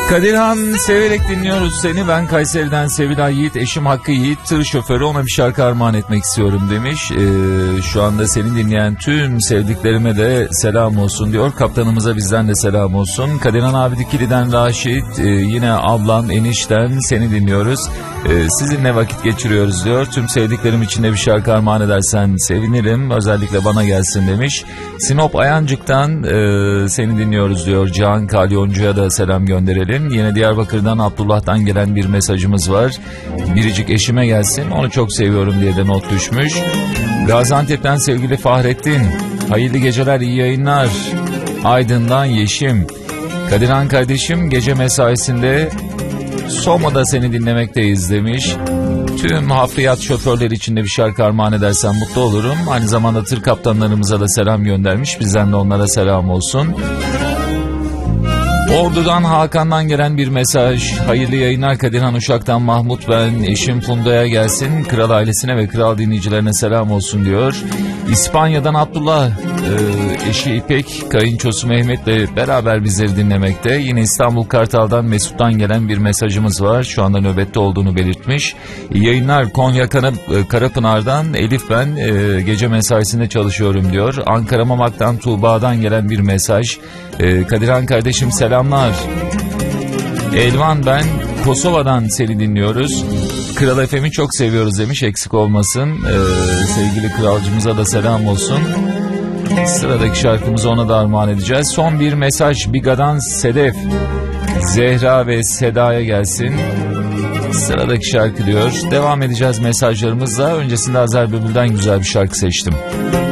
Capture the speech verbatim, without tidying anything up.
Kadirhan, severek dinliyoruz seni. Ben Kayseri'den Sevilay Yiğit, eşim Hakkı Yiğit, tır şoförü, ona bir şarkı armağan etmek istiyorum demiş. Ee, şu anda seni dinleyen tüm sevdiklerime de selam olsun diyor. Kaptanımıza bizden de selam olsun. Kadirhan abi Dikili'den Raşit, e, yine ablan, enişten seni dinliyoruz. Ee, sizinle vakit geçiriyoruz diyor. Tüm sevdiklerim için de bir şarkı armağan edersen sevinirim. Özellikle bana gelsin demiş. Sinop Ayancık'tan e, seni dinliyoruz diyor. Cihan Kalyoncu'ya da selam gönderelim. Yine Diyarbakır'dan Abdullah'tan gelen bir mesajımız var. Biricik eşime gelsin, onu çok seviyorum diye de not düşmüş. Gaziantep'ten sevgili Fahrettin, hayırlı geceler, iyi yayınlar. Aydın'dan Yeşim, Kadirhan kardeşim gece mesaisinde Soma'da seni dinlemekteyiz demiş. Tüm hafriyat şoförleri için de bir şarkı armağan edersen mutlu olurum. Aynı zamanda tır kaptanlarımıza da selam göndermiş. Bizden de onlara selam olsun. Ordu'dan Hakan'dan gelen bir mesaj. Hayırlı yayınlar Kadirhan, Uşak'tan Mahmut ben. Eşim Funda'ya gelsin. Kral ailesine ve kral dinleyicilerine selam olsun diyor. İspanya'dan Abdullah, e, eşi İpek, kayınçosu Mehmet'le beraber bizleri dinlemekte. Yine İstanbul Kartal'dan Mesut'tan gelen bir mesajımız var. Şu anda nöbette olduğunu belirtmiş. İyi yayınlar Konya Karapınar'dan Elif ben, e, gece mesaisinde çalışıyorum diyor. Ankara Mamak'tan Tuğba'dan gelen bir mesaj. E, Kadirhan kardeşim selamlar. Elvan ben, Kosova'dan seni dinliyoruz. Kral F M'i çok seviyoruz demiş, eksik olmasın. Ee, sevgili kralcımıza da selam olsun. Sıradaki şarkımızı ona da armağan edeceğiz. Son bir mesaj Biga'dan Sedef, Zehra ve Seda'ya gelsin. Sıradaki şarkı diyor. Devam edeceğiz mesajlarımızla. Öncesinde Azer Bülbül'den güzel bir şarkı seçtim.